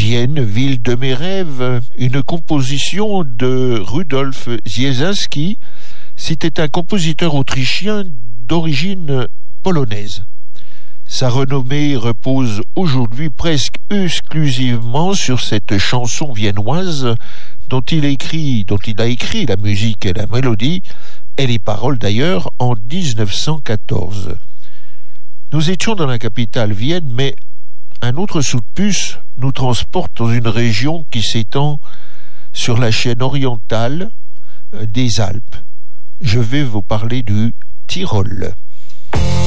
Vienne, ville de mes rêves, une composition de Rudolf Ziesinski. C'était un compositeur autrichien d'origine polonaise. Sa renommée repose aujourd'hui presque exclusivement sur cette chanson viennoise dont il a écrit la musique et la mélodie, et les paroles d'ailleurs, en 1914. Nous étions dans la capitale Vienne, mais un autre coup de puce nous transporte dans une région qui s'étend sur la chaîne orientale des Alpes. Je vais vous parler du Tyrol.